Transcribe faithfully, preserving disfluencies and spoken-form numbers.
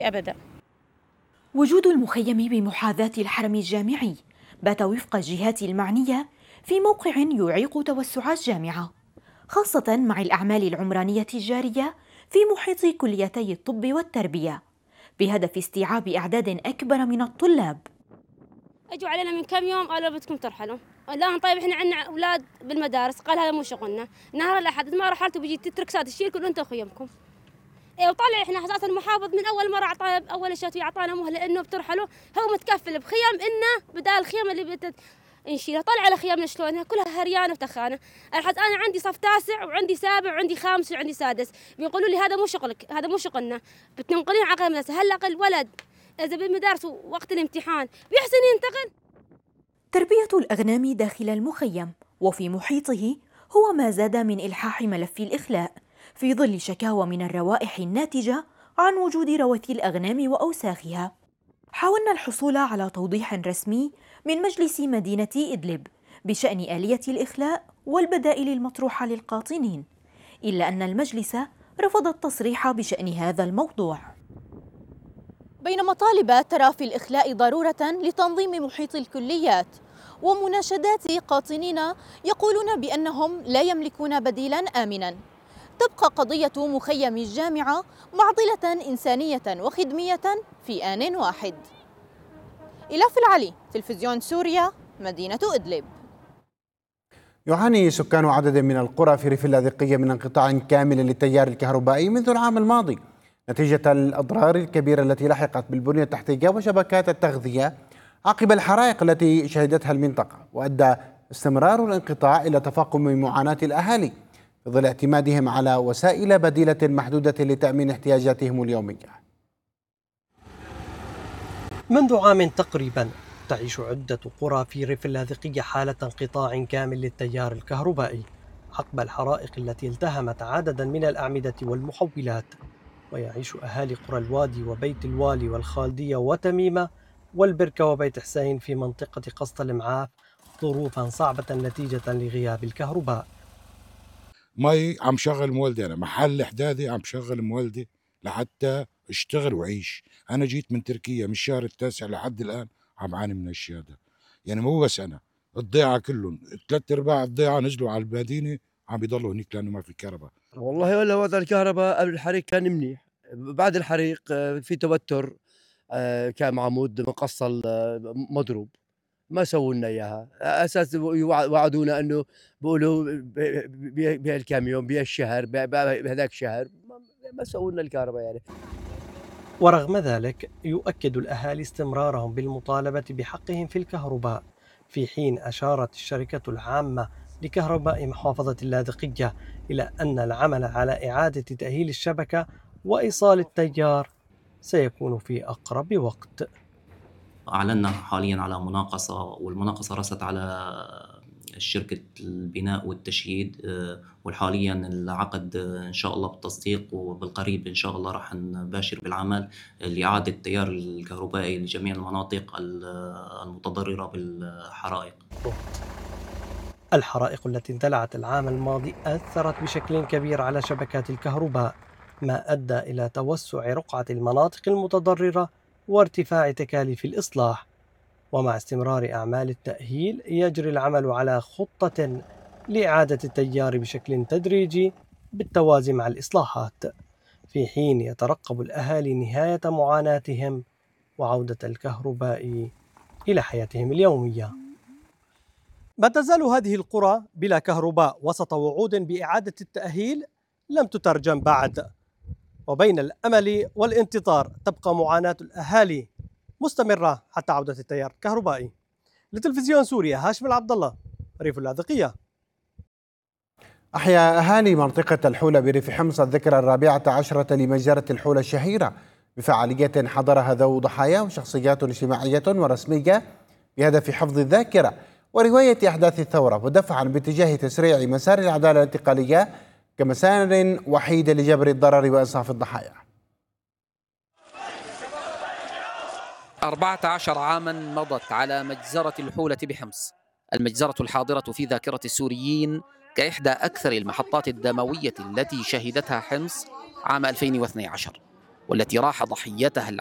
أبدا. وجود المخيم بمحاذاة الحرم الجامعي بات وفق الجهات المعنية في موقع يعيق توسع الجامعة، خاصة مع الأعمال العمرانية الجارية في محيط كليتي الطب والتربية، بهدف استيعاب أعداد أكبر من الطلاب. اجوا علينا من كم يوم قالوا بدكم ترحلوا. الان طيب احنا عندنا اولاد بالمدارس، قال هذا مو شغلنا، نهار الاحد ما رحلتوا بيجي تترك ساد تشيلكم انت وخيمكم. ايه وطلع احنا اساسا المحافظ من اول مره اعطانا اول شيء اعطانا مهله انه بترحلوا، هو متكفل بخيم انه بدال الخيم اللي بت نشيلها. طلع على خيامنا شلونها كلها هريانه وتخانه. الحين انا عندي صف تاسع وعندي سابع وعندي خامس وعندي سادس، بيقولوا لي هذا مو شغلك، هذا مو شغلنا، بتنقلين على غير مدرسه. هلا اقل ولد اذا بالمدارس وقت الامتحان بيحسن ينتقل. تربية الأغنام داخل المخيم وفي محيطه هو ما زاد من إلحاح ملف الإخلاء في ظل شكاوى من الروائح الناتجة عن وجود روث الأغنام وأوساخها. حاولنا الحصول على توضيح رسمي من مجلس مدينة إدلب بشأن آلية الإخلاء والبدائل المطروحة للقاطنين، إلا أن المجلس رفض التصريح بشأن هذا الموضوع. بينما طالب ترى في الإخلاء ضرورة لتنظيم محيط الكليات، ومناشدات قاطنين يقولون بأنهم لا يملكون بديلا آمنا، تبقى قضية مخيم الجامعة معضلة إنسانية وخدمية في آن واحد. إلاف العلي، تلفزيون سوريا، مدينة إدلب. يعاني سكان عدد من القرى في ريف اللاذقية من انقطاع كامل للتيار الكهربائي منذ العام الماضي نتيجة الأضرار الكبيرة التي لحقت بالبنية التحتية وشبكات التغذية عقب الحرائق التي شهدتها المنطقة، وأدى استمرار الانقطاع إلى تفاقم معاناة الأهالي في ظل اعتمادهم على وسائل بديلة محدودة لتأمين احتياجاتهم اليومية. منذ عام تقريبا تعيش عدة قرى في ريف اللاذقية حالة انقطاع كامل للتيار الكهربائي عقب الحرائق التي التهمت عددا من الأعمدة والمحولات. ويعيش أهالي قرى الوادي وبيت الوالي والخالدية وتميمة والبركة وبيت حسين في منطقة قسط المعاف ظروفا صعبة نتيجة لغياب الكهرباء. مي عم شغل مولدي، أنا محل إحدادي عم شغل مولدي لحتى اشتغل وعيش. أنا جيت من تركيا من الشهر التاسع لحد الآن عم عاني من الشيء هذا، يعني مو بس أنا، الضيعة كلهم ثلاث أرباع الضيعة نزلوا على المدينة عم يضلوا هنيك لأنه ما في كهرباء. والله ولا وضع الكهرباء قبل الحريق كان منيح، بعد الحريق آه، في توتر، آه، كان عمود مقصل آه، مضروب، ما سووا لنا اياها. اساس يوع- وعدونا انه بيقولوا بهالكام يوم بهالشهر بهذاك الشهر، ما ما سووا لنا الكهرباء يعني. ورغم ذلك يؤكد الأهالي استمرارهم بالمطالبة بحقهم في الكهرباء، في حين أشارت الشركة العامة لكهرباء محافظة اللاذقية إلى أن العمل على إعادة تأهيل الشبكة وإيصال التيار سيكون في أقرب وقت. أعلنا حاليا على مناقصة، والمناقصة رست على شركة البناء والتشييد، وحاليا العقد إن شاء الله بالتصديق، وبالقريب إن شاء الله راح نباشر بالعمل لإعادة التيار الكهربائي لجميع المناطق المتضررة بالحرائق. الحرائق التي اندلعت العام الماضي أثرت بشكل كبير على شبكات الكهرباء، ما أدى إلى توسع رقعة المناطق المتضررة وارتفاع تكاليف الإصلاح. ومع استمرار أعمال التأهيل يجري العمل على خطة لإعادة التيار بشكل تدريجي بالتوازي مع الإصلاحات، في حين يترقب الأهالي نهاية معاناتهم وعودة الكهرباء إلى حياتهم اليومية. ما تزال هذه القرى بلا كهرباء وسط وعود بإعادة التأهيل لم تترجم بعد، وبين الأمل والانتظار تبقى معاناة الأهالي مستمرة حتى عودة التيار الكهربائي. لتلفزيون سوريا، هاشم العبد الله، ريف اللاذقية. أحيا أهالي منطقة الحولة بريف حمص الذكرى الرابعة عشرة لمجزرة الحولة الشهيرة بفعالية حضرها ذو ضحايا وشخصيات اجتماعية ورسمية بهدف حفظ الذاكرة ورواية أحداث الثورة، ودفعا باتجاه تسريع مسار العدالة الانتقالية كمسار وحيد لجبر الضرر وإنصاف الضحايا. أربعة عشر عاما مضت على مجزرة الحولة بحمص، المجزرة الحاضرة في ذاكرة السوريين كإحدى أكثر المحطات الدموية التي شهدتها حمص عام ألفين واثني عشر، والتي راح ضحيتها